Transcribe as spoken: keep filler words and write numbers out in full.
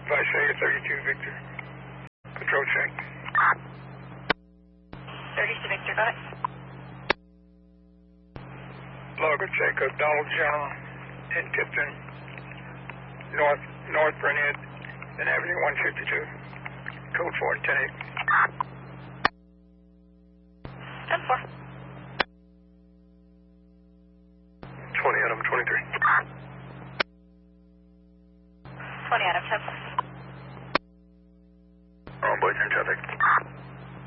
Vice thirty-two Victor. Control check. thirty-two Victor, go ahead. Log a check of Donald John in Tipton, North, North Burnett, and Avenue one fifty-two. Code four, ten eight. ten four. twenty Adam, twenty-three. twenty Adam, ten four.